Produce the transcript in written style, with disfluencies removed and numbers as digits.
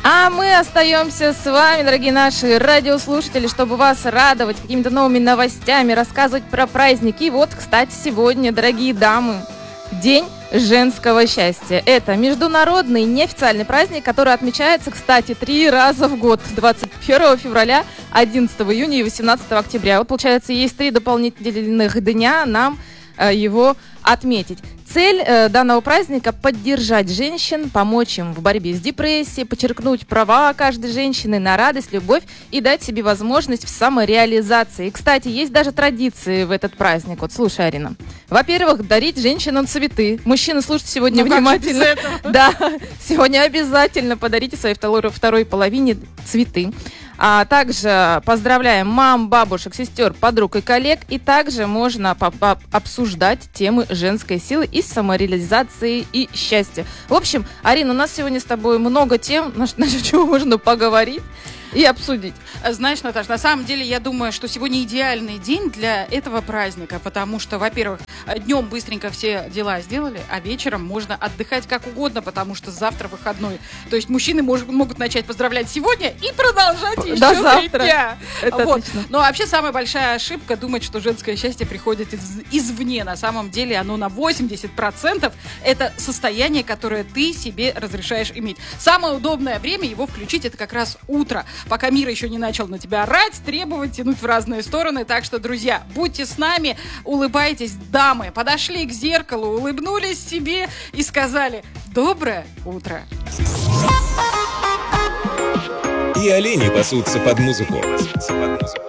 А мы остаемся с вами, дорогие наши радиослушатели, чтобы вас радовать какими-то новыми новостями, рассказывать про праздники. И вот, кстати, сегодня, дорогие дамы, День женского счастья. Это международный неофициальный праздник, который отмечается, кстати, 3 раза в год. 21 февраля, 11 июня и 18 октября. Вот, получается, есть 3 дополнительных дня нам его отметить. Цель данного праздника – поддержать женщин, помочь им в борьбе с депрессией, подчеркнуть права каждой женщины на радость, любовь и дать себе возможность в самореализации. И, кстати, есть даже традиции в этот праздник. Вот слушай, Арина. Во-первых, дарить женщинам цветы. Мужчины, слушайте сегодня внимательно. Да, сегодня обязательно подарите своей второй половине цветы. А также поздравляем мам, бабушек, сестер, подруг и коллег. И также можно обсуждать темы женской силы и самореализации и счастья. В общем, Арина, у нас сегодня с тобой много тем, насчет чего можно поговорить и обсудить. Знаешь, Наташа, на самом деле я думаю, что сегодня идеальный день для этого праздника, потому что, во-первых, днем быстренько все дела сделали, а вечером можно отдыхать как угодно, потому что завтра выходной. То есть мужчины могут начать поздравлять сегодня и продолжать еще до 3 завтра. дня. Это вот. отлично. Но вообще самая большая ошибка думать, что женское счастье приходит извне. На самом деле оно на 80% это состояние, которое ты себе разрешаешь иметь. Самое удобное время его включить это как раз утро, пока мир еще не начал на тебя орать, требовать, тянуть в разные стороны. Так что, друзья, будьте с нами, улыбайтесь. Дамы подошли к зеркалу, улыбнулись себе и сказали «Доброе утро». И олени пасутся под музыку.